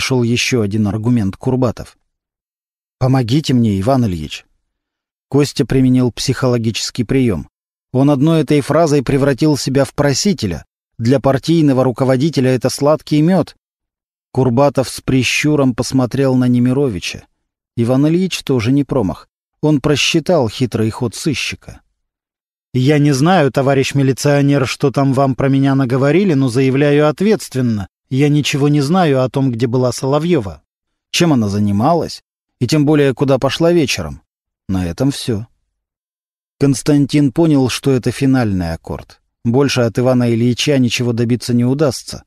нашел еще один аргумент Курбатов. «Помогите мне, Иван Ильич». Костя применил психологический прием. Он одной этой фразой превратил себя в просителя. Для партийного руководителя это сладкий мед. Курбатов с прищуром посмотрел на Немировича. Иван Ильич тоже не промах. Он просчитал хитрый ход сыщика. «Я не знаю, товарищ милиционер, что там вам про меня наговорили, но заявляю ответственно. Я ничего не знаю о том, где была Соловьева. Чем она занималась, и тем более, куда пошла вечером. На этом все». Константин понял, что это финальный аккорд. Больше от Ивана Ильича ничего добиться не удастся.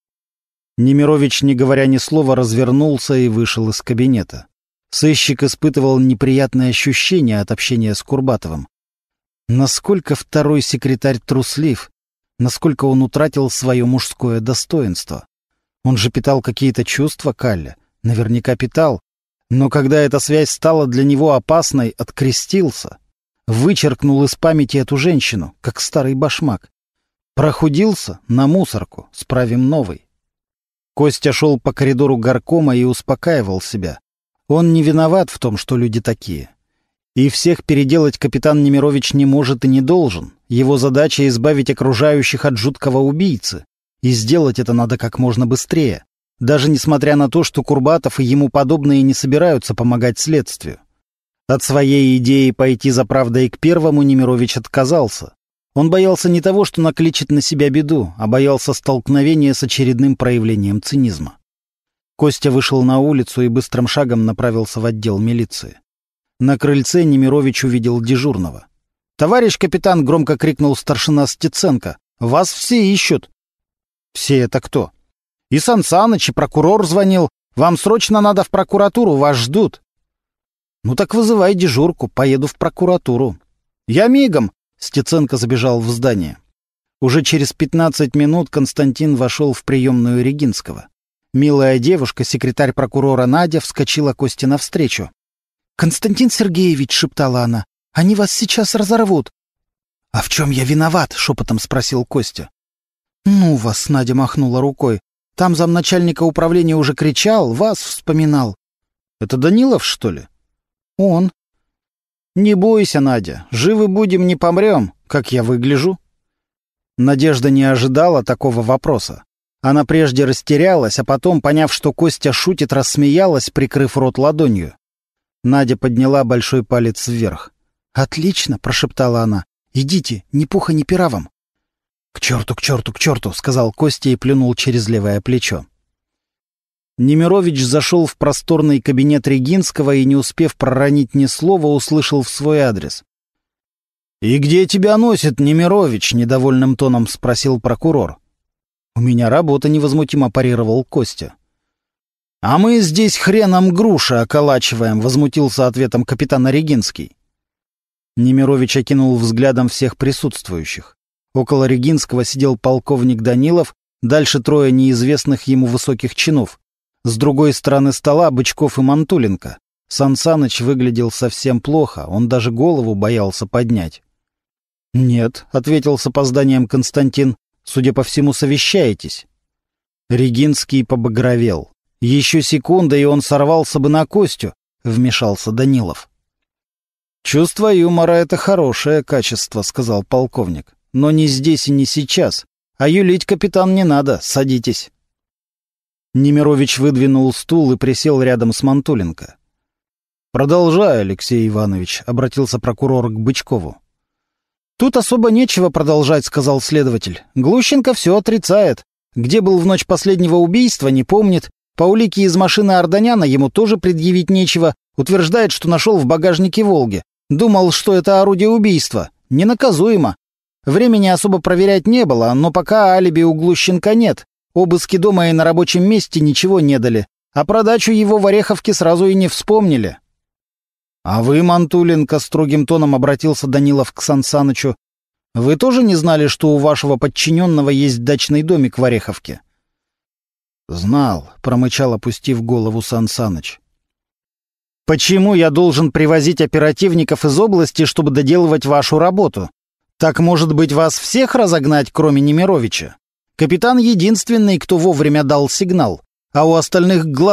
Немирович, не говоря ни слова, развернулся и вышел из кабинета. Сыщик испытывал неприятные ощущения от общения с Курбатовым. Насколько второй секретарь труслив, насколько он утратил свое мужское достоинство. Он же питал какие-то чувства к Алле, наверняка питал, но когда эта связь стала для него опасной, открестился, вычеркнул из памяти эту женщину, как старый башмак. Прохудился на мусорку, справим новый. Костя шел по коридору горкома и успокаивал себя. Он не виноват в том, что люди такие. И всех переделать капитан Немирович не может и не должен. Его задача — избавить окружающих от жуткого убийцы. И сделать это надо как можно быстрее. Даже несмотря на то, что Курбатов и ему подобные не собираются помогать следствию. От своей идеи пойти за правдой к первому Немирович отказался. Он боялся не того, что накличет на себя беду, а боялся столкновения с очередным проявлением цинизма. Костя вышел на улицу и быстрым шагом направился в отдел милиции. На крыльце Немирович увидел дежурного. «Товарищ капитан!» — громко крикнул старшина Стеценко. «Вас все ищут!» «Все это кто?» «И Сан Саныч, и прокурор звонил. Вам срочно надо в прокуратуру, вас ждут». «Ну так вызывай дежурку, поеду в прокуратуру». «Я мигом!» — Стеценко забежал в здание. Уже через 15 минут Константин вошел в приемную Регинского. Милая девушка, секретарь прокурора Надя, вскочила Косте навстречу. «Константин Сергеевич», — шептала она, — «они вас сейчас разорвут». «А в чем я виноват?» — шепотом спросил Костя. «Ну вас», — Надя махнула рукой. «Там замначальника управления уже кричал, вас вспоминал». «Это Данилов, что ли?» «Он». «Не бойся, Надя, живы будем, не помрем. Как я выгляжу?» Надежда не ожидала такого вопроса. Она прежде растерялась, а потом, поняв, что Костя шутит, рассмеялась, прикрыв рот ладонью. Надя подняла большой палец вверх. «Отлично», — прошептала она. «Идите, ни пуха, ни пера вам». «К черту, к черту, к черту», — сказал Костя и плюнул через левое плечо. Немирович зашел в просторный кабинет Регинского и, не успев проронить ни слова, услышал в свой адрес. «И где тебя носит, Немирович?» — недовольным тоном спросил прокурор. «У меня работа», — невозмутимо парировал Костя. «А мы здесь хреном груши околачиваем», — возмутился ответом капитан Регинский. Немирович окинул взглядом всех присутствующих. Около Регинского сидел полковник Данилов, дальше трое неизвестных ему высоких чинов. С другой стороны стола Бычков и Мантуленко. Сан Саныч выглядел совсем плохо, он даже голову боялся поднять. «Нет», — ответил с опозданием Константин, — «судя по всему, совещаетесь». Регинский побагровел. «Еще секунда, и он сорвался бы на Костю», — вмешался Данилов. «Чувство юмора — это хорошее качество», — сказал полковник. «Но не здесь и не сейчас. А юлить, капитан, не надо. Садитесь». Немирович выдвинул стул и присел рядом с Мантуленко. «Продолжай, Алексей Иванович», — обратился прокурор к Бычкову. «Тут особо нечего продолжать», — сказал следователь. «Глущенко все отрицает. Где был в ночь последнего убийства, не помнит. По улике из машины Арданяна ему тоже предъявить нечего. Утверждает, что нашел в багажнике «Волги». Думал, что это орудие убийства. Ненаказуемо. Времени особо проверять не было, но пока алиби у Глущенко нет. Обыски дома и на рабочем месте ничего не дали. А про дачу его в Ореховке сразу и не вспомнили». «А вы, Мантуленко», — строгим тоном обратился Данилов к Сан Санычу, — «вы тоже не знали, что у вашего подчиненного есть дачный домик в Ореховке?» «Знал», — промычал, опустив голову Сан Саныч. «Почему я должен привозить оперативников из области, чтобы доделывать вашу работу? Так, может быть, вас всех разогнать, кроме Немировича? Капитан единственный, кто вовремя дал сигнал, а у остальных глаз